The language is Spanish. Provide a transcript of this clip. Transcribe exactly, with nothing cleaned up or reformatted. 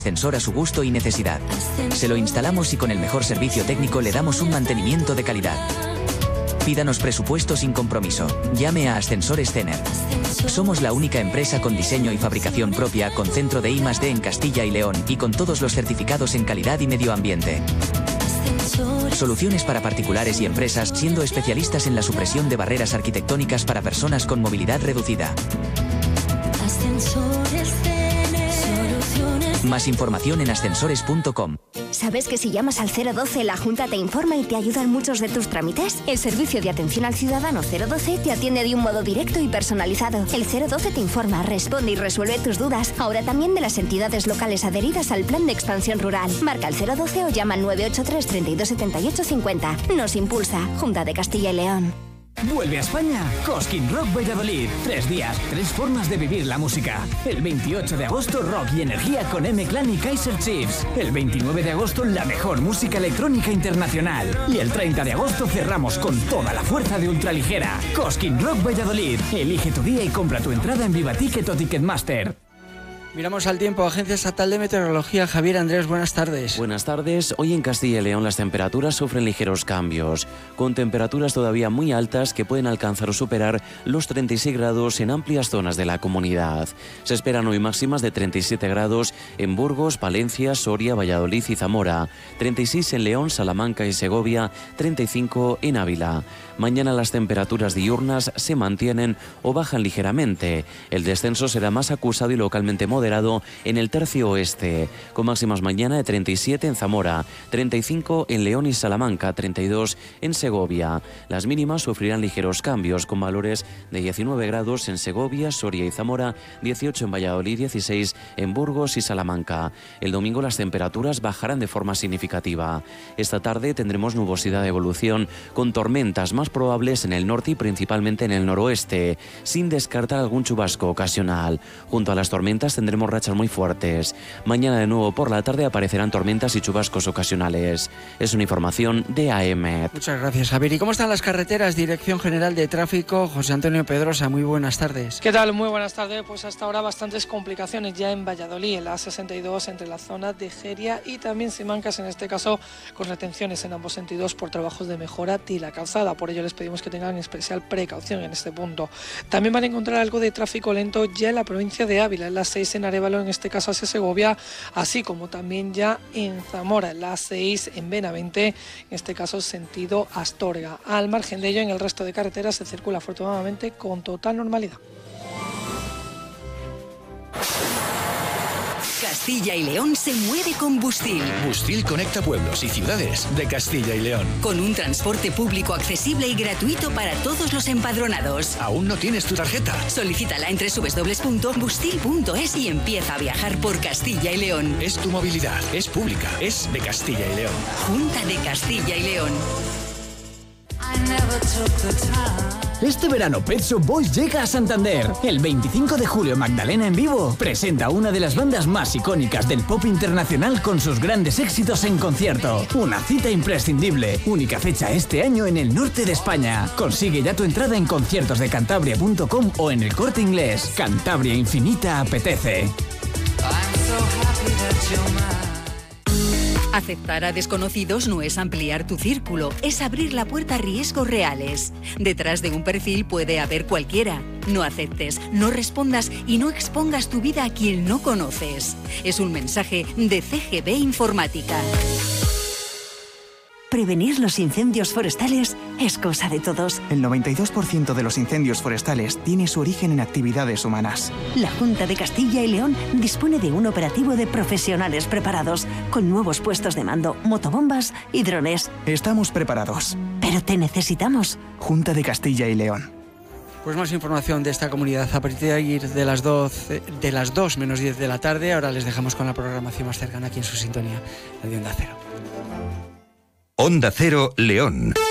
ascensor a su gusto y necesidad. Se lo instalamos y con el mejor servicio técnico le damos un mantenimiento de calidad. Pídanos presupuesto sin compromiso. Llame a Ascensores Cener. Somos la única empresa con diseño y fabricación propia, con centro de I más D en Castilla y León y con todos los certificados en calidad y medio ambiente. Soluciones para particulares y empresas, siendo especialistas en la supresión de barreras arquitectónicas para personas con movilidad reducida. Más información en ascensores punto com. ¿Sabes que si llamas al cero doce la Junta te informa y te ayuda en muchos de tus trámites? El servicio de atención al ciudadano cero doce te atiende de un modo directo y personalizado. El cero doce te informa, responde y resuelve tus dudas. Ahora también de las entidades locales adheridas al Plan de Expansión Rural. Marca el cero doce o llama al nueve ocho tres, treinta y dos, setenta y ocho, cincuenta. Nos impulsa Junta de Castilla y León. Vuelve a España Cosquín Rock Valladolid. Tres días, tres formas de vivir la música. El veintiocho de agosto, rock y energía con M-Clan y Kaiser Chiefs. El veintinueve de agosto, la mejor música electrónica internacional. Y el treinta de agosto cerramos con toda la fuerza de ultraligera. Cosquín Rock Valladolid. Elige tu día y compra tu entrada en Viva Ticket o Ticketmaster. Miramos al tiempo. Agencia Estatal de Meteorología. Javier Andrés, buenas tardes. Buenas tardes. Hoy en Castilla y León las temperaturas sufren ligeros cambios, con temperaturas todavía muy altas que pueden alcanzar o superar los treinta y seis grados en amplias zonas de la comunidad. Se esperan hoy máximas de treinta y siete grados en Burgos, Palencia, Soria, Valladolid y Zamora, treinta y seis en León, Salamanca y Segovia, treinta y cinco en Ávila. Mañana las temperaturas diurnas se mantienen o bajan ligeramente. El descenso será más acusado y localmente moderado en el tercio oeste, con máximas mañana de treinta y siete en Zamora, treinta y cinco en León y Salamanca, treinta y dos en Segovia. Las mínimas sufrirán ligeros cambios, con valores de diecinueve grados en Segovia, Soria y Zamora, dieciocho en Valladolid, dieciséis en Burgos y Salamanca. El domingo las temperaturas bajarán de forma significativa. Esta tarde tendremos nubosidad de evolución, con tormentas más probables en el norte y principalmente en el noroeste, sin descartar algún chubasco ocasional. Junto a las tormentas tendremos rachas muy fuertes. Mañana de nuevo por la tarde aparecerán tormentas y chubascos ocasionales. Es una información de A M. Muchas gracias, Javier. ¿Y cómo están las carreteras? Dirección General de Tráfico, José Antonio Pedrosa, muy buenas tardes. ¿Qué tal? Muy buenas tardes. Pues hasta ahora bastantes complicaciones ya en Valladolid, en la A sesenta y dos entre la zona de Geria y también Simancas, en este caso con retenciones en ambos sentidos por trabajos de mejora de la calzada. Por ello les pedimos que tengan especial precaución en este punto. También van a encontrar algo de tráfico lento ya en la provincia de Ávila, en la seis en Arévalo, en este caso hacia Segovia, así como también ya en Zamora, en la seis en Benavente, en este caso sentido Astorga. Al margen de ello, en el resto de carreteras se circula afortunadamente con total normalidad. Castilla y León se mueve con Bustil. Bustil conecta pueblos y ciudades de Castilla y León. Con un transporte público accesible y gratuito para todos los empadronados. ¿Aún no tienes tu tarjeta? Solicítala en doble u doble u doble u punto bustil punto es y empieza a viajar por Castilla y León. Es tu movilidad, es pública, es de Castilla y León. Junta de Castilla y León. Este verano Pet Shop Boys llega a Santander. El veinticinco de julio Magdalena en vivo presenta una de las bandas más icónicas del pop internacional con sus grandes éxitos en concierto. Una cita imprescindible. Única fecha este año en el norte de España. Consigue ya tu entrada en conciertos de cantabria punto com o en el Corte Inglés. Cantabria Infinita apetece. Aceptar a desconocidos no es ampliar tu círculo, es abrir la puerta a riesgos reales. Detrás de un perfil puede haber cualquiera. No aceptes, no respondas y no expongas tu vida a quien no conoces. Es un mensaje de C G B Informática. Prevenir los incendios forestales es cosa de todos. El noventa y dos por ciento de los incendios forestales tiene su origen en actividades humanas. La Junta de Castilla y León dispone de un operativo de profesionales preparados, con nuevos puestos de mando, motobombas y drones. Estamos preparados. Pero te necesitamos. Junta de Castilla y León. Pues más información de esta comunidad a partir de ir de las doce, de las dos menos diez de la tarde. Ahora les dejamos con la programación más cercana aquí en su sintonía, la de Onda Cero. Onda Cero León.